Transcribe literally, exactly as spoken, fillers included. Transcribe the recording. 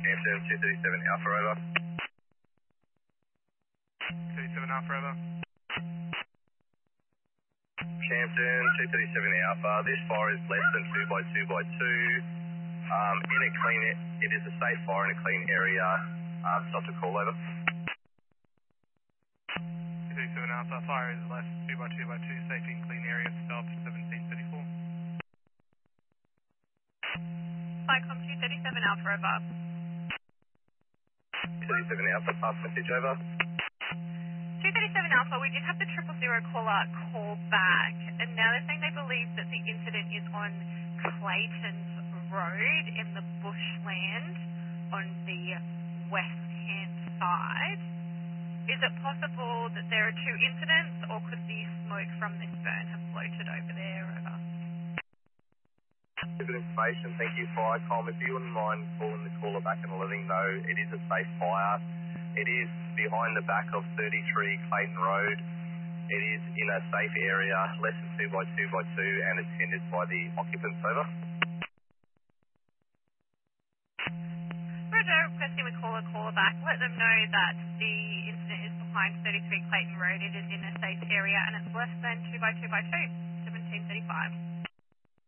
Hampton, two thirty-seven Alpha over. thirty-seven Alpha over. Hampton, two thirty-seven Alpha. This fire is less than two by two by two. Um, in a clean, it is a safe fire in a clean area. Uh, stop to call over. two thirty-seven Alpha, fire is less two by two by two, safety and clean area, stop seventeen thirty-four. Flycom two thirty-seven Alpha over. two thirty-seven Alpha, pass message over. two thirty-seven Alpha, we did have the triple zero caller call back, and now they're saying they believe that the incident is on Clayton's Road in the bushland on the west-hand side. Is it possible that there are two incidents, or could the smoke from this burn have floated over there? Over. Good information, thank you, Firecom. If you wouldn't mind calling the caller back and letting know it is a safe fire. It is behind the back of thirty-three Clayton Road. It is in a safe area, less than two by two by two, and attended by the occupants. Over. Roger, requesting we call a caller back. Let them know that the incident is behind thirty-three Clayton Road. It is in a safe area, and it's less than two by two by two, seventeen thirty-five.